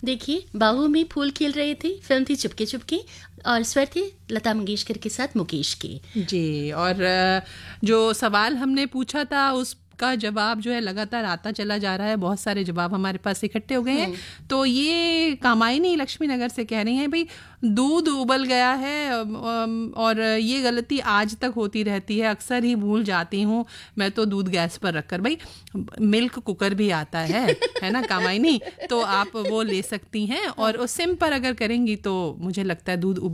देखिए, बाहों में फूल खिल रहे थे, फिल्म थी चुपके चुपके और स्वर थे लता मंगेशकर के साथ मुकेश के। जी, और जो सवाल हमने पूछा था उसका जवाब जो है लगातार आता चला जा रहा है। बहुत सारे जवाब हमारे पास इकट्ठे हो गए हैं। तो ये कामायनी लक्ष्मी नगर से कह रही हैं, भाई दूध उबल गया है और ये गलती आज तक होती रहती है, अक्सर ही भूल जाती हूँ मैं तो दूध गैस पर रखकर। भाई मिल्क कुकर भी आता है ना कामायनी, तो आप वो ले सकती हैं और उस सिम पर अगर करेंगी तो मुझे लगता है दूध